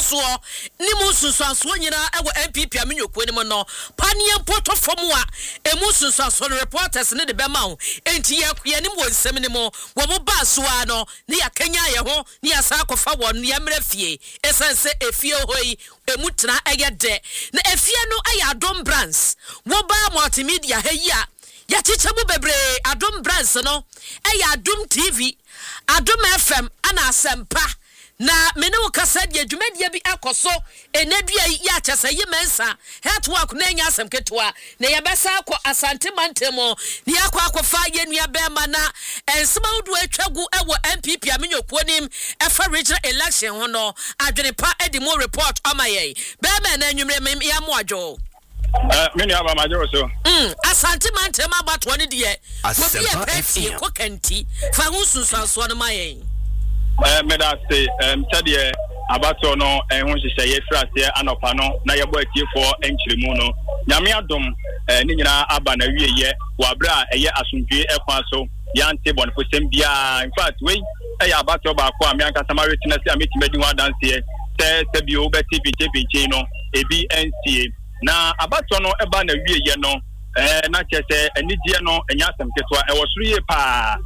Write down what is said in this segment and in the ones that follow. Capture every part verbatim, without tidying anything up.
so ni mu sunsanso nyina ewo M P P amenyokuo ni mo no paniam poto fomu a emu sunsanso reporters ne de bema ho enti ye ye ni mo nsem ni mo wo mo ba so a no ne ya kanya ye ho ne ya sa kofa won ne ya mra fie esense efie hoyi emu tena eye de na efie no aya Adom Brands wo ba multimedia heyi a ya chichebu bebre Adom Brands no aya Adom T V Adom F M ana asempa na mene wo kasa de adwumadia bi akoso enadua ya kyesa yi mensa hetwork na nya asem ketwa na ya besa akọ Asante Mantemo ni akọ akọfa ye nua bema na ensema wodo atwagu ewo M P P amenyokuo nim efa regional election ho no adwene pa edimo report amaye bema na anwumre mem ya moadwo eh meni aba majo so mm Asante Mantemo abato ne de wo bi e pefie kokanti fa hu sunsanso no maye eh meda say em tade abato no eh ho hyehyɛ ye frase anopa no na ye bo atiefo enkyiremu no nyame adom eh ni nyina aba na wieye wa bra eye asomdwe ekwa so yante bon fosem bia in fact we eh abato ba ko am yanka samare tina se ametimadi ho adanse te te bi o beti pinche pinche no ebi nca na abato no eba na wieye no eh na chese anigye no enya asem ketwa e wo suru ye pa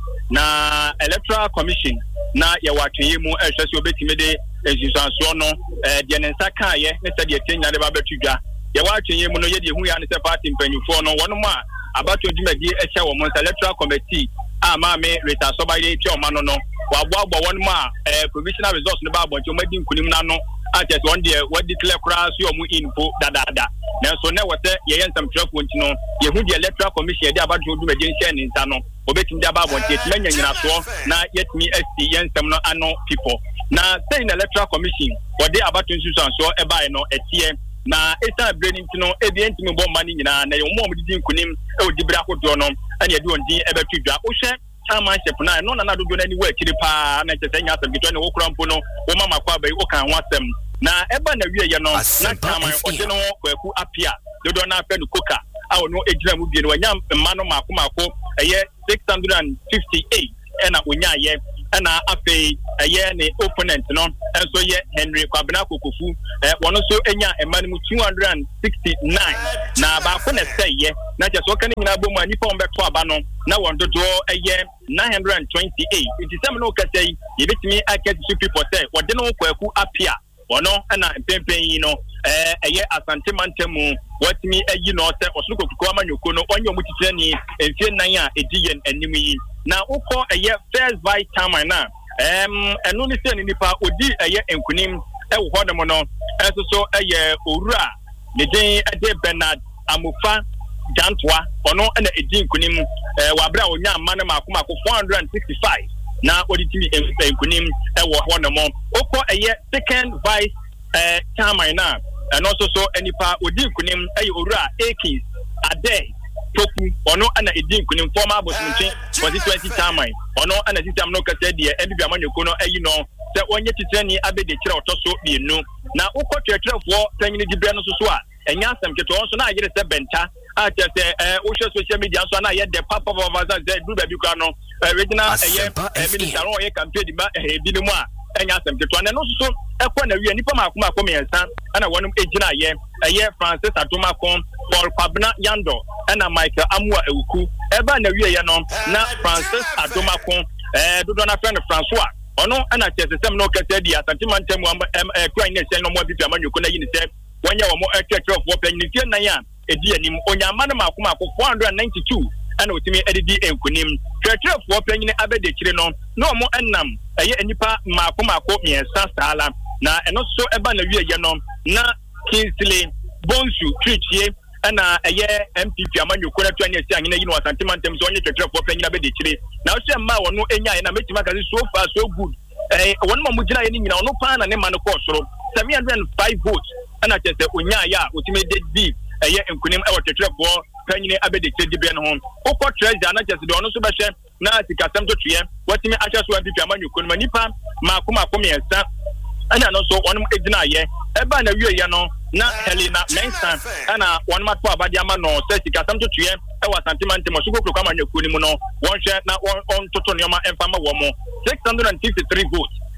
na electoral commission na ye watwe mu ehwese obetime de ezisanso no eh de nensa kan ye ne se de tenya de ba betudwa ye watwe mu no ye de hu ya ne se party mpanyufo no wono ma abato dwumadi ehye wo mo electoral committee ama me reta so ba ye twa ma no no wa boabo wono ma eh provisional results no ba abonche omadi nkunim na no atete one day what declare cross your mu info da da da na so na wote ye yensam trafo ntino ye hu de electoral commission de abato dwumadi nhye ne nsa no obetim de aba abonche timanya nyina so na yetimi st yensam no ano people na say in electoral commission what they abato nsusanso e bai no etie na esa branding ntino e bi ntimi bo mani nyina na ye mo mo di nkunim e odi bra kodo no ane ye de ondi e betudwa wo hwe chairmanship na no na na dodo na ni wa kiri pa na chese nya asem gitwa ne wo krampo no wo mama kwa bai wo kan ho asem na eba na wiye no na chairman ode no kwaku apia dodo na afa no koka a no ejira mu bi no nya mma no mako mako eye six hundred fifty-eight ena onya ye ena afa eye ne opponent no enso ye Henry Kwabena Kokofu eh wono so enya emma no two hundred sixty-nine na ba ko na seye na je so kan nyina bomu ani pon beto aba no na won dodo eye nine hundred twenty-eight it is no ka say ye betimi ake to people say wode no kwaku apia wono ena pempen yi no eh eye Asante Mantemu watimi ayi no se osuko kuko amanyoko no onye omutitire ni enfie nan a ediyen anim yi na ukọ eye first vice chairman na em enu ni se ni nipa odi eye enkunim e wo hodem no enso so eye owura ne din ede Bernard Amufa Jantwa ono na edi enkunim eh wabra onya amane makoma ko four hundred sixty-five na oditimi enkunim e wo hodem ukọ eye second vice eh chairman na and also so enipa odi enkunim eye owura Akins Ade Toku ono ana edi nkunim former bosunche twenty chairman ono ana system no kase de M P P amanyoko no ayi no se onye titani abede kire otoso bienu na ukotwetrefo tanyini gibre no so so a enya asem keto onso na agire se benta a tese eh wo social media so na ye de papa papa za du ba bi kwa no regional eh minister no ye campaign di ma eh bi ni mu a enya asem keto na no so ekwa na wi nipa makoma akoma yensa ana wonum ejina ye eye Francis Atomakon Paul Kwabena Yando ana Michael Amua Ewuku eba na wi ye no na Francis Atomakon eh dodo na friend François ono ana chesesem no kase di Asante Mantemu eh kwan ne sen no mo bibia manyoko na yi ni se wanya wo mo eketrefo panyinifie nan ya edi anim onyama na makoma akọ four hundred ninety-two ana otimi edidi enkunim ketrefo panyine abede kire no no mo enam eye enipa makoma akọ miensa sala na eno so eba na wi ye no na Kingsley Bonsu Trichie ana eye M P P amanyoko na twanya si anyina yi no Asante Mantemu so onye ketrefo panyine abede kire na o se ma wono enya ye na metima kazi so far so good eh wono ma mugina ye ni nyina ono pa na ne ma no ko soro seven hundred five votes ana chese onya ya otime de di eye enkunim e wotetrefo panyine abede kire dibe no ho okọ treasure ana chese de ono so behwe na sikasem to tue watime ahya so M P P amanyoko no nipa ma akoma akoma yensa ana no so onum ejina ye eba na wiye no na Helena Mensa ana one ma to abade ama no se sikasem to tue e wa Asante Mantemu so kokro kama nyako ni mu no won hwe na on toto ne ma emfa ma wo mo six hundred fifty-three votes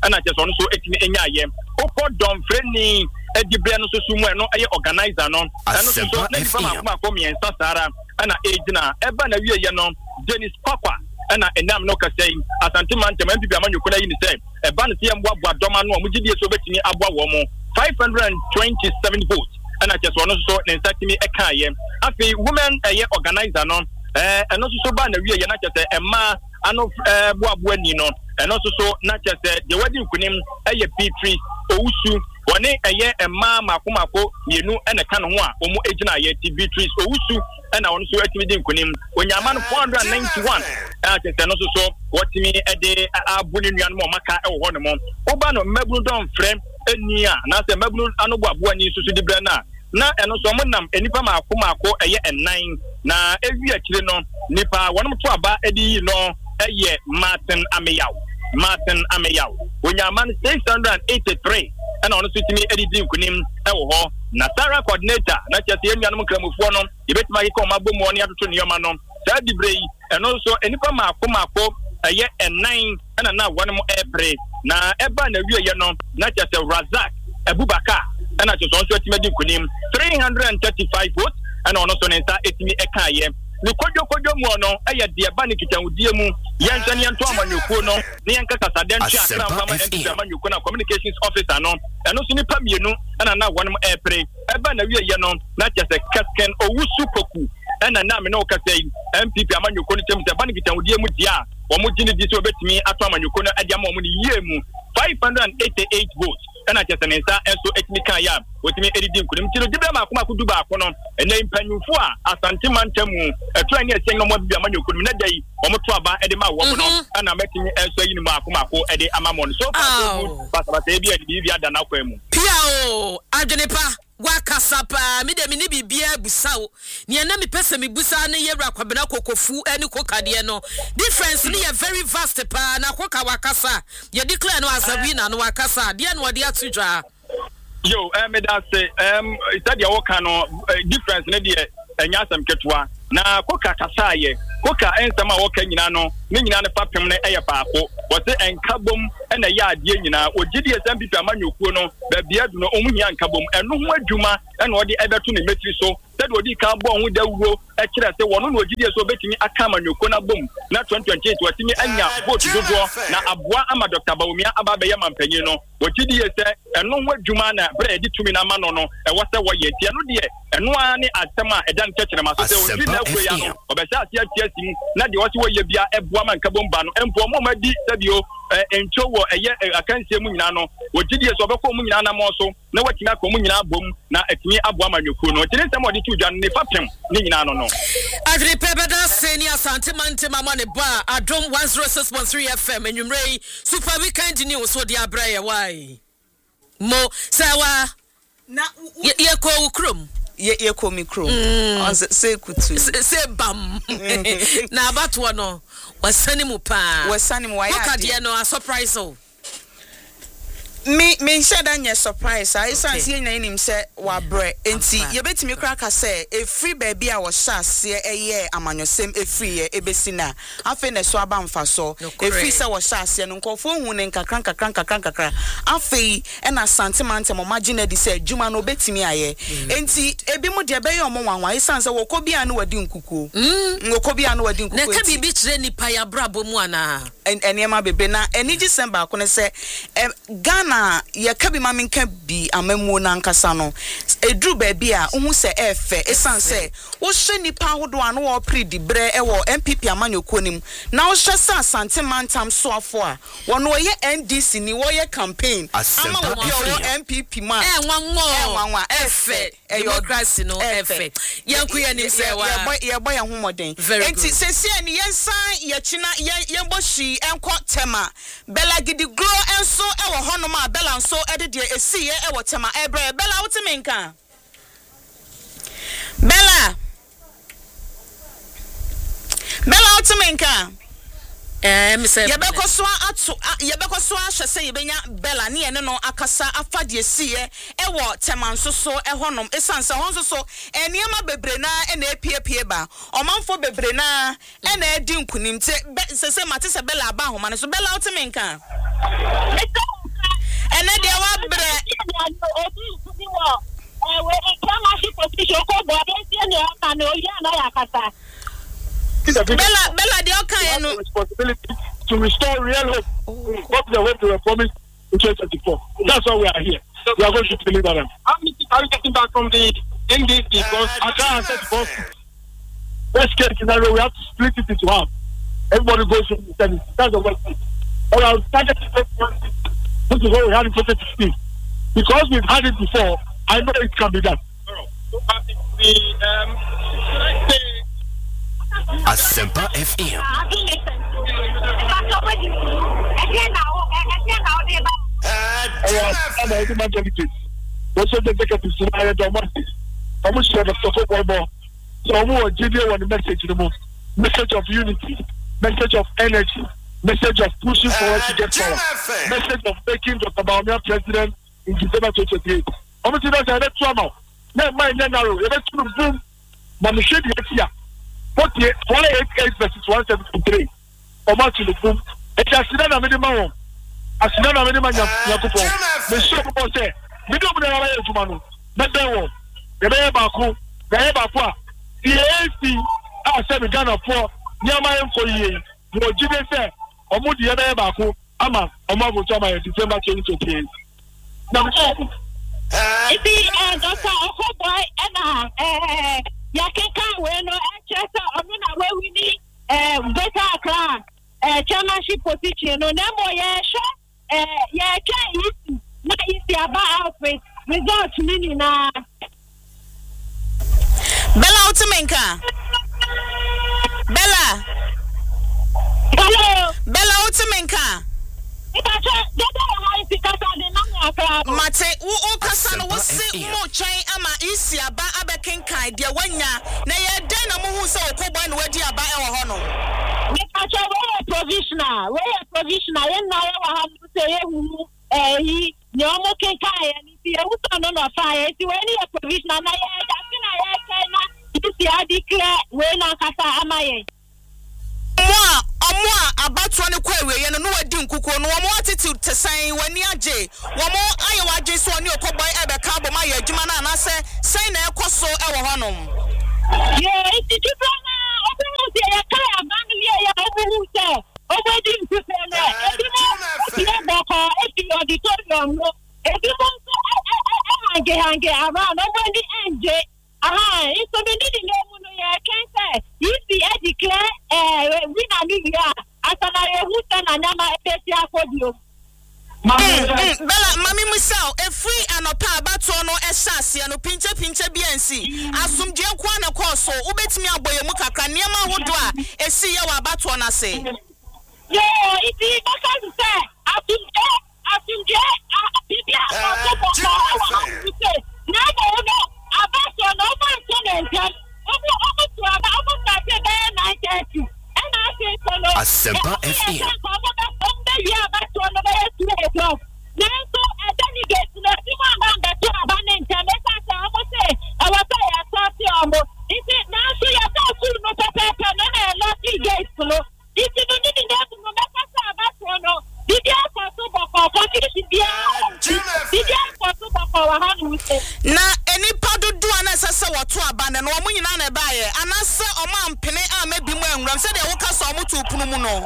ana che so no so etimi enya ye opo don freni edibre no so sumu e no eye organizer no eno so so na nipa ma ma ko miensa sara ana ejina eba na wie ye no Dennis Papa ana enam no kasei Asante Mantem M P P amanyo kuna yi ni se eba no se mbo aboa doma no omugidie so betimi aboa wo mo five hundred twenty-seven votes ana che so no so ne nsatimi eka ye afi women eye organizer no eh eno so so ba na wie ye na che se emma ano eh boa boa ni no eno so so na che se the wedding kunim eye P3 Owusu woni eye emma makomako yenu ene ka no ho a omo ejina ye T Beatrice Owusu ena won so atimi din kunim onyama no four hundred ninety-one ah tete no so so wotimi ede abuni nuan mo maka e wo no mo oba no mabunu don frem eni a na se mabunu anobo aboa ni susu di brana na eno so mo nam enipa makomako eye enan na ewi akire no nipa wonum to aba edi no eye Martin Ameyaw Martin Ameyaw onyama no six hundred eighty-three and on the editing kunim ewo na Sarah coordinator na chese enuanum kramufo no yebetima yiko mabo mo ne atoto nioma no sa dibrei and also enipa maako maako eye enan na na wonum epre na eba na wie ye no na chese Razak Abubakar na chese on so etima din kunim three hundred thirty-five votes and on also nsa etimi eka ye ni kodjo kodjo mu no eye de eba ni kitanwudie mu yensa ne nto amanyuko no ne yenka kasade ntwa akra mama enti amanyuko na communications officer no eno so ni pamienu na na wonum epre eba na wie ye no na chese Kasken Owusu Poku na na me no kasei M P P amanyuko ni temse eba ni kitanwudie mu dia omo gini di so betimi ato amanyuko no ade ama omo ni yie mu five hundred eighty-eight votes ana chese nensa enso etnika ya wotimi edidin kunim tiro dibra ma akoma kudu ba akono ene impanyufo a Asante Mantamu eto ani esen no mo bia amanyuko ni na dai omo to aba ede ma wo no ana metimi enso yi ni ma akoma ko ede amamon so far so good basa basa ebi edi bi ada na kwa mu pia o adwenepa wakasapa mi de mi ni bibia busawo ne na mi pese mi busa ne yewra kwabena kokofu eni kokade no difference ni ye very vast pa na koka wakasa ye declare no asabi na no wakasa de no de atudwa yo eh me da say um study work no difference ne de enya asem ketwa na koka kasa ye koka ensama woka nyina no ne nyina ne papem ne eye paako wote enkabom ena ya ade nyina ogidi S M P P amanyokuo no ba bia du no omuhia enkabom eno ho adwuma ena odi ebeto ne metri so sede odi ka bo ho dawuro e kire se wono no ogidi so betimi aka amanyokuo na bom na twenty twenty-eight watimi anya vote dodo na aboa ama Doctor Bawumia aba be yamampanyi no ogidi se eno ho adwuma na bre edi tumi na ma no no e wose wo ye tie no de eno ani atema edan kekere ma so se ogidi na kwe ya no obesa atia tia sim na de wose wo ye bia eboa man kabom ba no empo mo ma di sabio encho wo eye akansie mu nyina no ogidi so obekọ mu nyina na mo so na watimi akọ mu nyina abom na atimi aboa manyokuo no tini sem odi tudwa ne papem ne nyina no no Adri Pebeda senior Asante Mantem amane ba Adom one oh six point three F M enwumrei super weekend news so dia braye why mo sawa na ye ko ukrom ye ye ko mikro on say kutu say bam na abatwo no wasani mu pa wasani mu waya okade no a surprise o me me said anya surprise I sense ye nyan nim say wa bre enti ye betimi kra ka say e free baby a wo shase eye amanyosem e free ye ebesina afi na so aba mfa so e free say wo shase no nkofo hu ne nkakra nkakra nkakra nkakra afi e na Asante Mantem mo magina di say juma no betimi aye enti ebi mu de be ye omo wanwa isanse wo ko bia no wadi nkukuo mm wo ko bia no wadi nkukuo na ka bibi kire nipa ya brabo mu ana enema bebe na eni December ko ne say Ghana na ye kabi mami nka bi amamu na nkasa no edru ba bia uhu se efe esanse wo hwe nipa hodo ano wo predi bre e wo M P P amanyokuo nim na wo hwe sa Asante Mantam so afo a wono ye N D C ni wo ye campaign ama wo yo M P P ma eh nwanwo eh nwanwa efe democracy no efe yanku ye ni se wa ye boy ye homoden enti sesi ani yensan ye china ye boshi enko tema belagidi grow enso e wo hono ma Bella so edit ye esi ye e wotema ebre Bella wotime nka Bella Bella wotime nka eh me say yebekoswa ato yebekoswa hwese yebenya Bella ne ene no akasa afade sie e wo temansoso e honom esanse honsoso eniema bebre na e na epiepie ba omanfo bebre na e na edi nkunimte sese mate se Bella aba homa ne so Bella otemenka ene de wa bre odi nkunimo eh we kama shi position ko bo de sie ne aka na oyi na yakata Bella Bella de oka eno responsibility to restore real hope. Oh. What the way to were promised in twenty twenty-four. That's why we are here. We are going to deliver them. How many people are getting back from the N D C? Because I can't answer the boss. Worst case scenario, we have to split it into half. Everybody goes to the service. That's the worst case. Or I'll target it. This is what we had in twenty sixteen. Because we've had it before, I know it can be done. So back to the um, Asempa F M. I'm a human delegate. Most of the executives in my domestic. I'm a share of the football. So I'm going to give you one message in the most message of unity, message of energy, message of pushing for us to get power, message of making Doctor Baumia president in December twenty twenty-eight. I'm going to say that's trauma. Never mind, narrow. You're going to boom. But the shade here. forty-eight versus one seventy-three. Omo to the boom. E ka sina na me de ma won. Asina na me de ma Yakupon. Me sure ko say, me do me na wa ejuma no. Me be won. E be ba ko, be ba ko a. E A C a se me Ghana for nyama en for ye. Mo jide say, omo de be ba ko ama omo bo to ma December twenty twenty-eight. Na me eh ibi eh Doctor Okoboy na eh ya keka we no echesa omuna we wini eh better Accra eh chairmanship position no na mo ye sho eh ye ka isi na isi aba outfit result nini na Bella Otemenka Bella Hello Bella Otemenka Mate wo o kasa no wo se mo twen ama isi aba abekenkan de wanya na ye den na mo hu se okobo na wadi aba e wo ho no me kacha we provisional we provisional ye na ye wa ha se ye hu eh yi ni o mo kenkan ye ni ti e hu so no no fa ye ti we ni ye provisional na ye da ti na ye kai na isi adi clear we na kasa ama ye Mwa omwa abatwa ne kwa ewe ye no no wadi nkuko no omo attitude tesan wani age womo aye waje so oni okoboy ebe ka bo ma ye adwuma na na se sen na ekoso e wo honom ye iti tibana obo se ye ka abanu ye ye obo se obo di nkuko na ebi mo ye boko ebi auditorium no ebi mo so hange hange around obo di enje aha so be di no mu no ye kan say if the declare eh we na ni ya asana ye hu na nyama epesi akodio Bella mami musao e free anopa abato no e hyase no pinche pinche biansi asumdwe kwa na koso ubetimi aboye mu kakra niam ahodo a esi ye wa abato na se yo iti because say asumdwe asumdwe bibia akoso ko na go no abato no ma so na ntam obo obo to aba obo na se be nine thirty and I say so no Asempa F M ya abato no be two o'clock na so e delegate na ti ma ba nga to aba na ntam e sa sa obo say awata ya so ti omo iti na so ya ta su no pepe na na lucky gate no iti no ni na no me ka sa abato no bibia ko so boko ko ti bibia bibia ko so boko wa ha no se na eni padudu ana sese woto abane no omo nyina na baaye anase omo ampene a mabi mu enwram se de wo ka so omo to punu mu no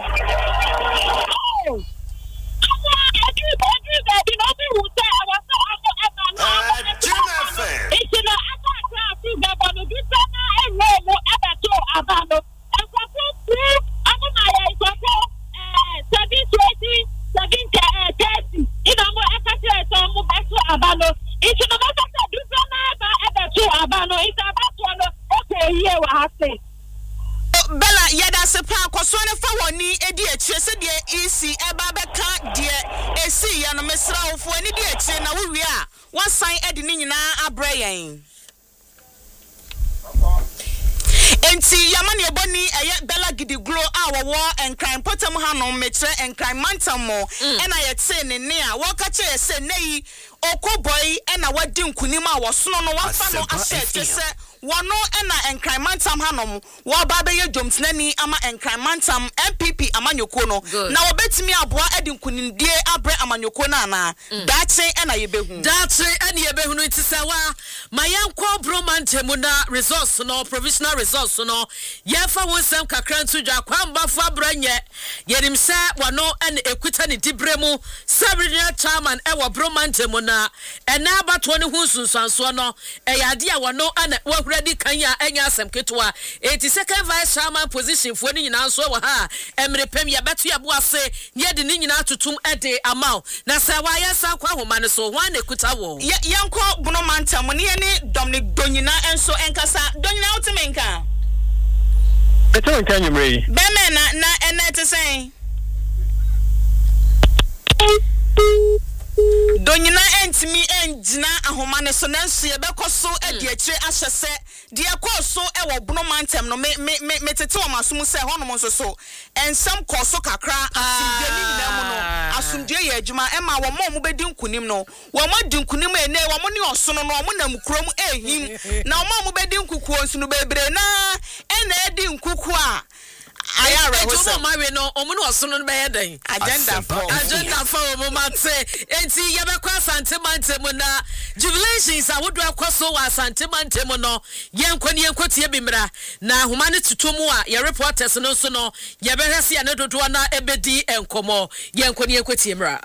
Bella yada sepa kwaso ne fa woni edi akire se de isi eba beka de esi ya no mesra ofo ani de akire na wo wi a wasan edi ni nyina abrɛ yɛn enti yamani eboni eye bella gidi glow a wo enkran potem hanom metre enkran mantamo ena yete ne ne a wo ka che se nei okoboy ena wadi nkunim a wo sono no wafa no ahye se wono ena enkran mantam hanom wo ba be ye dwomtenani ama enkran mantam M P P amanyoko no na wo betimi aboa edi nkunimdie abre amanyoko na na dache ena yebehu dache ena yebehu no itisawa mayankwa bromantemu na resource no provisional resource no yefa wonsem kakra ntu dwa kwambafo abranye yerimse wono ena ekuta ne dibremu Sabrina chairman e wo bromantemu na ena abato ne hu sunsanso no e yade a wono ena ready Kenya enya asem ketwa eighty-second vice chairman position fo ni nyina so wa ha emrepem ya beto ya boase ye de ni nyina tutum ede amaw na sa wa ya sa kwa homa ne so hwan ekuta wo yanko buno mantam ne ne Dominic Donyina enso enkasa Donyina otimenka beto nka nyumre beme na na enete sen Donyina entimi engina ahoma ne so nanso ye bekoso edi akire ahyese de ekoso e wo buno mantem no me me me tete wo masom se honom nso so ensam koso kakra asumdie ni nyina mu no asumdie ye adwuma e ma wo mo mo bedi nkunim no wo mo di nkunim ene wo mo ne osono no mo nam kurom ehim na wo mo bedi nkukuo nso no bebre na ena edi nkuku a aya rehoso mawe no omuno osono no be den agenda for agenda for omate enti yebekwa asante mantemu na jubilations awodo akoso wa asante mantemu no yenkwani yenkotie bimra na homa ne tutomu a ye reporters no so no yebehwese ya ne dodo na ebedi enkomo yenkwani yenkotie mra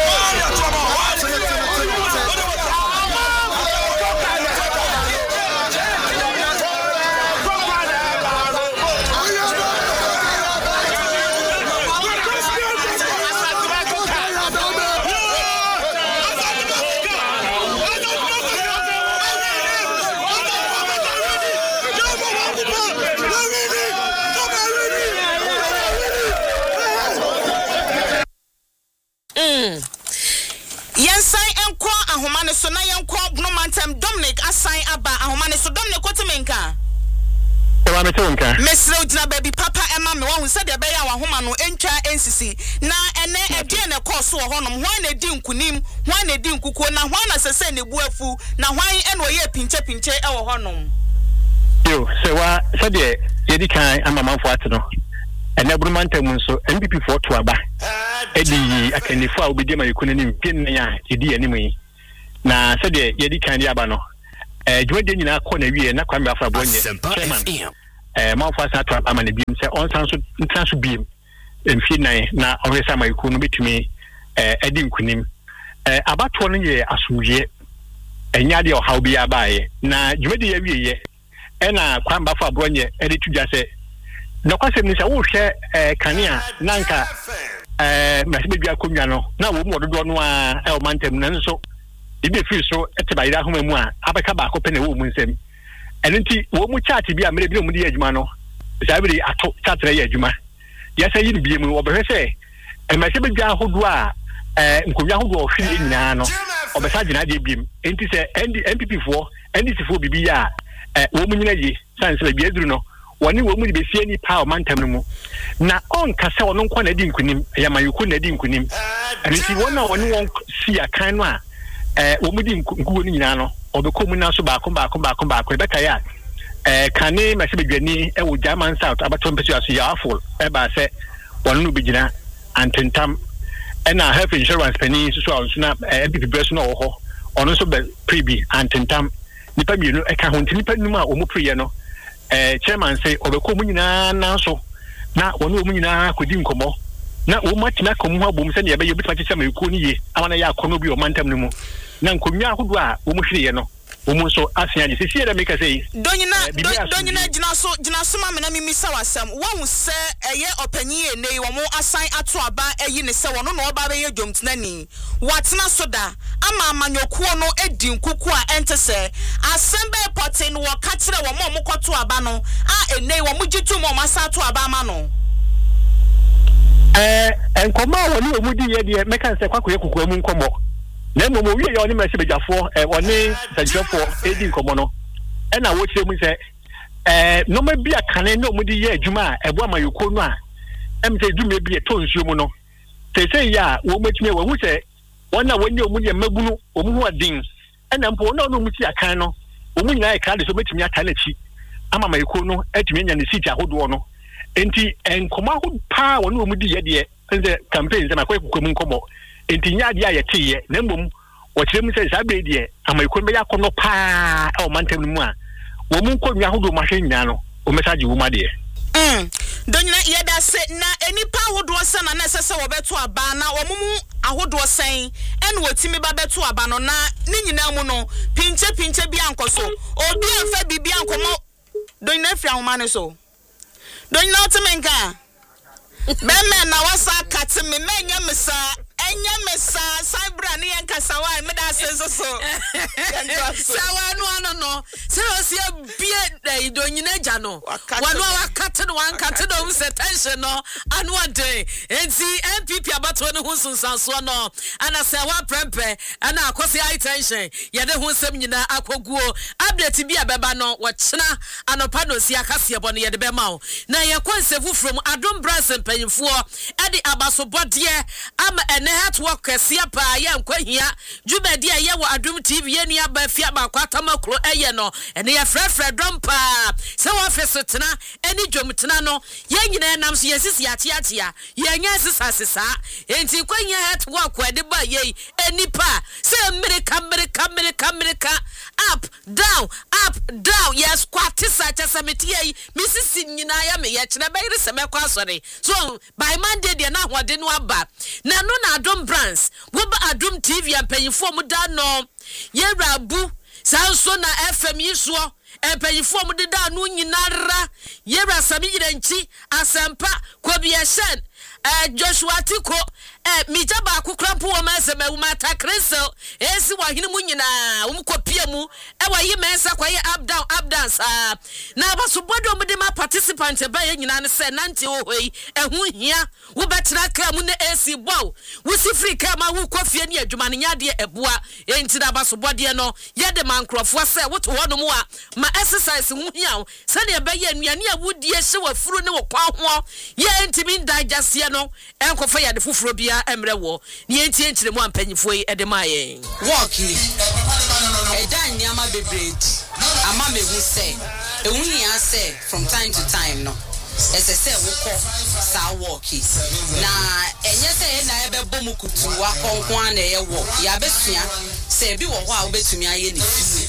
Yensan enko ahoma ne so na yenko no mantem Dominic asan aba ahoma ne so Dominic kotemenka Ewa metonka mesre ugina baby papa ema me won se de be ya ahoma no entwa ensisi na ene edie ne course wo honom hwan na di nkunim hwan na di nkukuo na hwan na sese ne buafu na hwan ene oye pinche pinche e wo honom yo se wa se de yedi kan amamanfo ate no ene brumantam nso M P P for to aba edi akanifo a obedi ma yekuna nim pin ya edi anim yi na se de yedi kan dia aba no eh dwode nyina akọ na wie na kwame afra bonye chairman eh manfo asa to aba ma na biem se on san so ntan so biem emfi nan na oresa ma yekunu betumi eh edi nkunim eh abato no ye asumje enya de ohaw bi abaye na dwode ya wie ye ena kwamba afra bonye edi tudwa se na kwasem ni se wo hwe eh kanea nanka eh masibedwa konwa no na wo mu ododo no a e o mantem na nso ibe free so ete bayira homa mu a abeka ba ko pene wo mu nsem enenti wo mu chat bi a mere bi mu di adwuma no sabiri ato chat re adwuma ya say yi bi mu obehwe se e masibedwa hodo a eh nkonwa hodo o hwe nyina no obesa gina de biem enti se M P P fo N D C fo bibi ya eh wo mu nyina yi sanse bi aduru no woni wo mu di besie ni pa o mantem no mu na on kase wono nkwa na di nkunim ya mayuku na di nkunim aniti wona woni won si akan no a eh wo mu di nkuwo ni nyina no obeko mu na so ba ko ba ko ba ko ba ko beka ya eh kane masibedwani e wo German South abato mpesu aso ya afol e ba se wono no bigina antentam e na health insurance pani so so na M P P breast no wo ho ono so be prebi antentam nipa mienu e ka ho nipa num a wo mu priye no eh chairman say obeko mu nyina na so na wono mu nyina kodi nkomo na wo matina komu ha bom se ne be ye bitwa kyese ma ko ni ye amana ya kono bi o mantam no mu na nkomnya ahodo a wo mu hwire ye no wo mu so asia je se da make say Donyina Donyina gina so gina so ma me na mimi sawasam wo se eye opanyi enei wo mo asan ato aba eyi ne se wono no oba be ye dwomtenani watena so da ama amanyokuo no edi nkuku a ente se asembe potin wo ka kire wo mo mo koto aba no a enei wo mo gitu mo masa ato aba ma no eh enkomo woni omudi ye de meka se kwakoye kuku amu nkomo na mo mo wie ye oni mesi bejafo eh oni sajofo edi nkomo no e na wo kire mu se eh no ma bi akane no mu di ye adwuma a ebo amayoko no a em se adwuma bi e to nsuo mu no se se ya wo matumi wo hu se wona wonye omu ye magunu omu ho adin ena mpo na no mu ti akan no omu nyina e ka de so matumi ata na chi ama amayoko no atumi nya ne seat ahodo no enti enkoma ho pa wona omu di ye de nze campaign ze makwa ekuko mu nkomo enti nya de aye teye na mbom wo kire mu se sa be de amayoko be yakono pa o mantem mu a wo mu nko nwa ahodo ma hwe nya no o message wo ma de mm donyina yeda se na enipa ahodo se na na sese wo beto aba na wo mu ahodo sen en wotimi ba beto aba no na ni nyina mu no pinche pinche bi ankoso obi anfa bibi ankomo donyina fia ho ma ne so donyina otemenka bemme na wasa kate me menya mesa enya mesa sabra ne yanka sawai me da senso so sawa no ano no se o se bie donyina gya no wano wakate no wankate no mu se tension no anu ade enti M P P abato ne hu sunsanso no ana se wa prempe ana akosi high tension ye de hu nsem nyina akoguo update bi abeba no wochena anopa no si akase ebo no ye de be ma o na ye konsefu from Adom Branson panyimfo e de abasobode ama ene network kɛseɛ pa yɛ nkwahia dwumadi a yɛ wɔ Adom T V yɛ ni aba fia ba kwatama kro ɛyɛ no ɛne yɛ frɛfrɛ dɔm pa sɛ wɔ office tena ɛne dwom tena no yɛ nyina nam so yɛsisi atiatia yɛ nya sisa sisa enti kwahia network ɛde ba yɛ enipa sɛ America America America America up down up down yes kwatisa chasameti yɛ misisi nyina yɛ me yɛ kyerɛ bɛyɛ sɛ mɛkɔ asɔre so by Monday deɛ na hode no aba na no na Adom Brands wo ba Adom T V ampanyifo mu da no yɛwra bu sanso na F M yi so ampanyifo mu de da no nyinara yɛwra sami yiranchi asempa kobiashen eh Joshua Tiko eh mija ba akukrampo wo masema wo mata Crystal esi wa hene mu nyina wo kopia mu e wa yi mensa kwaye up down up dance ah na abaso bodo mu de ma participant ba ye nyina ne se nante wo hoi ehu hia wo betra kra mu ne esi bow wo si free kra ma wo kofie ne adwuma ne nyade eboa enti na abaso bode no ye de mankrofo se wo to hono mu a ma exercise hu hia se ne be ye anuane a wo die hye wa furu ne wo kwa ho ye enti bi digest no enkofa ya de fufuro bia emre wo ne enti enkyire mu ampanyifo yi ede ma yen walki edan ni ama bebredi ama me hu se ehun ya se from time to time no ese se wo ko sa walki na enye se na ebe bom kutu wa konkwan na ye walk ya besua se bi wo ho a wo betumi aye ne